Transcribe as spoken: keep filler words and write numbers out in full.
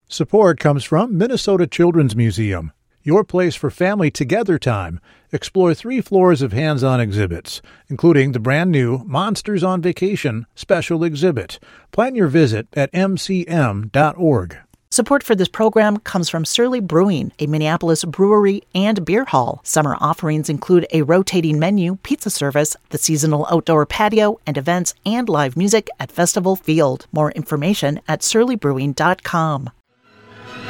Support comes from Minnesota Children's Museum, your place for family together time. Explore three floors of hands-on exhibits, including the brand-new Monsters on Vacation special exhibit. Plan your visit at m c m dot org. Support for this program comes from Surly Brewing, a Minneapolis brewery and beer hall. Summer offerings include a rotating menu, pizza service, the seasonal outdoor patio, and events and live music at Festival Field. More information at surly brewing dot com.